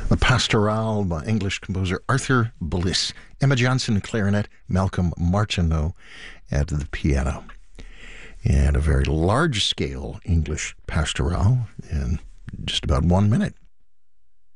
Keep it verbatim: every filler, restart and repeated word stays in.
The Pastorale by English composer Arthur Bliss. Emma Johnson, clarinet. Malcolm Martineau at the piano. And a very large-scale English pastorale in just about one minute.